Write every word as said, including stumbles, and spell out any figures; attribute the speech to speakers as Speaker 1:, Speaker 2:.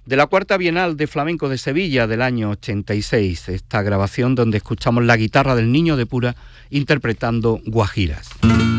Speaker 1: de la Cuarta Bienal de Flamenco de Sevilla del año ochenta y seis, esta grabación donde escuchamos la guitarra del Niño de Pura interpretando Guajiras.